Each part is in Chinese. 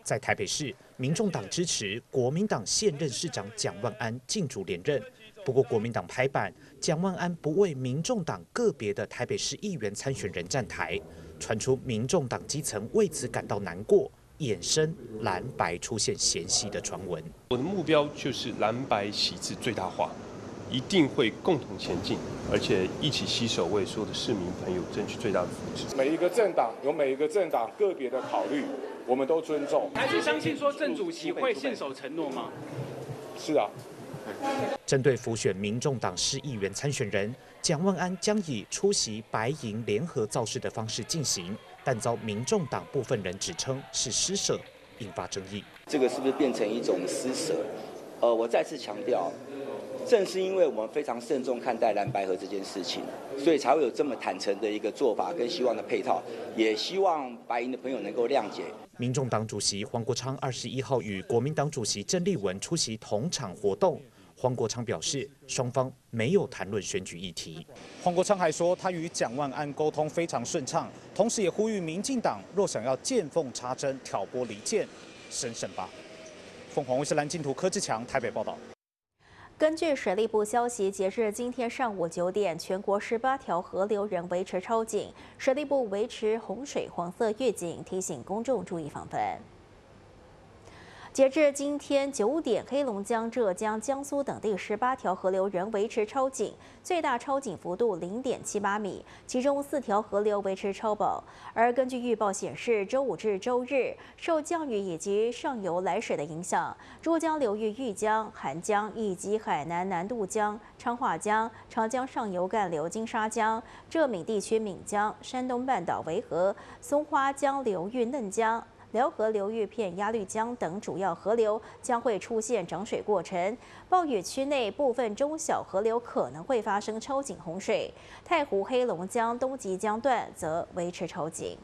在台北市，民众党支持国民党现任市长蒋万安竞逐连任。不过，国民党拍板，蒋万安不为民众党个别的台北市议员参选人站台，传出民众党基层为此感到难过，衍生蓝白出现嫌隙的传闻。 我的目标就是蓝白席次最大化，一定会共同前进，而且一起携手为所有的市民朋友争取最大的福祉。 每一个政党有每一个政党个别的考虑，我们都尊重。 还是相信说郑主席会信守承诺吗？ 是啊。 针对辅选民众党市议员参选人，蒋万安将以出席白银联合造势的方式进行，但遭民众党部分人指称是施舍，引发争议。 这个是不是变成一种施舍？我再次强调，正是因为我们非常慎重看待蓝白合这件事情，所以才会有这么坦诚的一个做法跟希望的配套，也希望白银的朋友能够谅解。 民众党主席黄国昌21号与国民党主席郑丽文出席同场活动。黄国昌表示，双方没有谈论选举议题。黄国昌还说，他与蒋万安沟通非常顺畅，同时也呼吁民进党若想要见缝插针、挑拨离间，审慎吧。凤凰卫视蓝净图柯志强台北报道。 根据水利部消息，截至今天上午9点，全国18条河流仍维持超警，水利部维持洪水黄色预警，提醒公众注意防范。截至今天9点，黑龙江、浙江、江苏等地18条河流仍维持超警，最大超警幅度0.78米，其中4条河流维持超保。而根据预报显示，周5至周日受降雨以及上游来水的影响，珠江流域玉江、韩江以及海南南渡江、昌化江、长江上游干流金沙江、浙闽地区闽江、山东半岛维河、松花江流域嫩江、辽河流域片鸭绿江等主要河流将会出现涨水过程，暴雨区内部分中小河流可能会发生超警洪水。太湖、黑龙江东极江段则维持超警。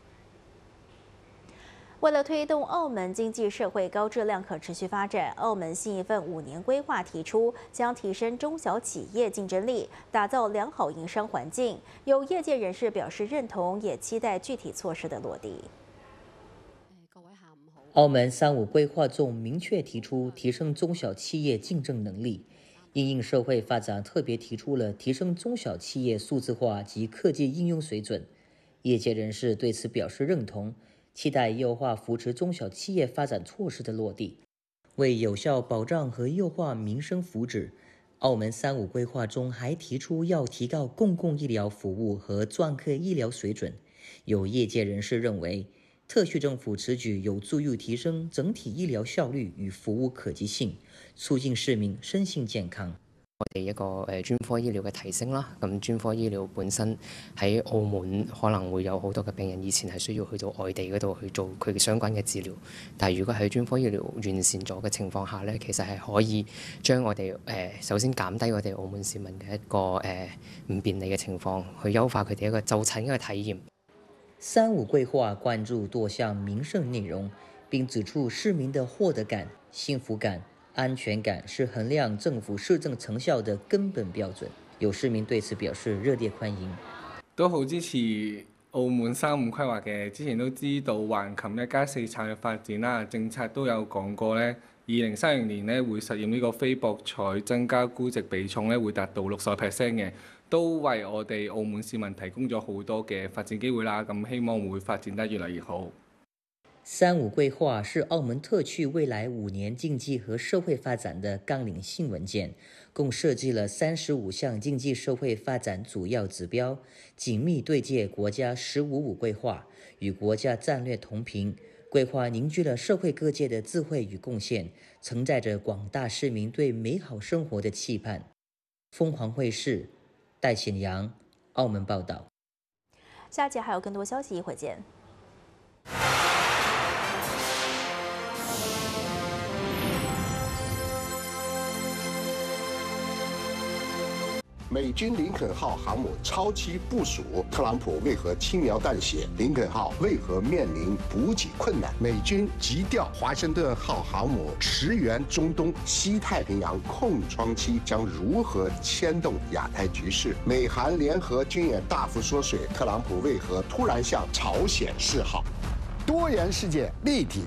为了推动澳门经济社会高质量可持续发展，澳门新一份5年规划提出，将提升中小企业竞争力，打造良好营商环境。有业界人士表示认同，也期待具体措施的落地。 澳门3.5规划中明确提出提升中小企业竞争能力，因应社会发展，特别提出了提升中小企业数字化及科技应用水准。业界人士对此表示认同，期待优化扶持中小企业发展措施的落地。为有效保障和优化民生福祉，澳门3.5规划中还提出要提高公共医疗服务和专科医疗水准。有业界人士认为，特区政府此举有助于提升整體醫療效率與服務可及性，促進市民身心健康。 我哋一個專科醫療嘅提升啦，咁專科醫療本身喺澳門可能會有好多嘅病人以前係需要去到外地嗰度去做佢嘅相關嘅治療，但係如果喺專科醫療完善咗嘅情況下呢，其實係可以將我哋首先減低我哋澳門市民嘅一個唔便利嘅情況，去優化佢哋一個就診嘅體驗。 3.5规划关注多项民生内容，并指出市民的获得感、幸福感、安全感是衡量政府施政成效的根本标准。有市民對此表示熱烈歡迎。 都好支持澳門3.5規劃嘅，之前都知道橫琴1+4策略發展啦，政策都有講過咧，2030年咧會實現呢個非博彩增加估值比重咧會達到60% 嘅。都為我哋澳門市民提供咗好多嘅發展機會啦，咁希望會發展得越來越好。 3.5规划是澳門特區未來5年經濟和社會發展的綱領性文件，共設計了35項經濟社會發展主要指標，緊密對接國家15.5規劃，與國家戰略同頻。規劃凝聚了社會各界的智慧與貢獻，承載着廣大市民對美好生活的期盼。鳳凰衛視戴顯陽，澳門報道。 下集還有更多消息，一會見。 美军林肯号航母超期部署，特朗普为何轻描淡写？林肯号为何面临补给困难？美军急调华盛顿号航母驰援中东，西太平洋空窗期将如何牵动亚太局势？美韩联合军演大幅缩水，特朗普为何突然向朝鲜示好？ 多元世界立体